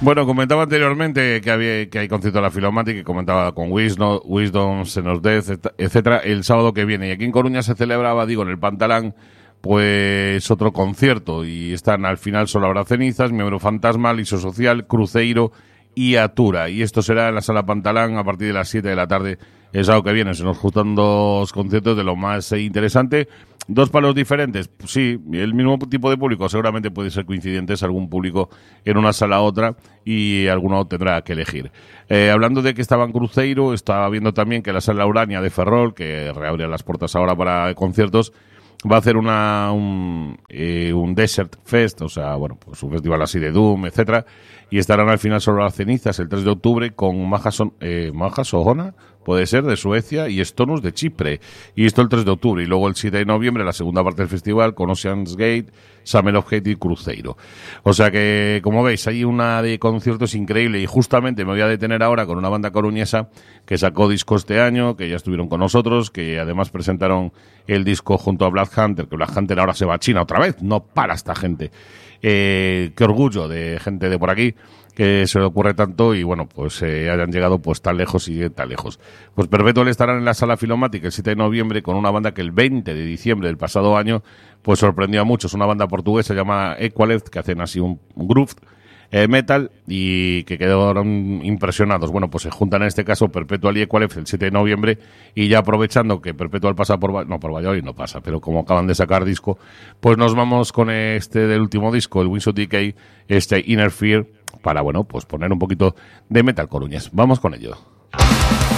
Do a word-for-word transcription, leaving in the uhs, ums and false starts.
Bueno, comentaba anteriormente que había que hay concierto de la Filomatic, que comentaba con Wisdom, Wisdom, Senos Death, etcétera, el sábado que viene. Y aquí en Coruña se celebraba, digo, en el Pantalán, pues otro concierto. Y están al final Solo Habrá Cenizas, Miembro Fantasma, Liso Social, Cruzeiro y Atura. Y esto será en la Sala Pantalán a partir de las siete de la tarde el sábado que viene. Se nos juntan dos conciertos de lo más eh, interesante. Dos palos diferentes, pues sí, el mismo tipo de público, seguramente puede ser coincidentes, algún público en una sala a otra y alguno tendrá que elegir. Eh, hablando de que estaba en Cruzeiro, estaba viendo también que la sala Urania de Ferrol, que reabre las puertas ahora para conciertos, va a hacer una un, eh, un Desert Fest, o sea, bueno, pues un festival así de Doom, etcétera, y estarán al final Sobre las Cenizas el tres de octubre con Maja, Son, eh, Maja Sohona, puede ser, de Suecia, y Stonus de Chipre. Y esto el tres de octubre. Y luego el siete de noviembre, la segunda parte del festival, con Ocean's Gate, Summer of Hate y Cruzeiro. O sea que, como veis, hay una de conciertos increíble. Y justamente me voy a detener ahora con una banda coruñesa que sacó disco este año, que ya estuvieron con nosotros, que además presentaron el disco junto a Black Hunter, que Black Hunter ahora se va a China otra vez. No para esta gente. Eh, qué orgullo de gente de por aquí que se le ocurre tanto y bueno, pues eh, hayan llegado pues tan lejos y tan lejos. Pues Perpetual estarán en la Sala Filomatic el siete de noviembre con una banda que el veinte de diciembre del pasado año pues sorprendió a muchos, una banda portuguesa llamada Equaleft, que hacen así un, un groove eh, metal y que quedaron impresionados. Bueno, pues se juntan en este caso Perpetual y Equaleft el siete de noviembre y ya aprovechando que Perpetual pasa por... No, por Valladolid no pasa, pero como acaban de sacar disco, pues nos vamos con este del último disco, el Winds of Decay, este Inner Fear, para, bueno, pues poner un poquito de metal coruñés. Vamos con ello.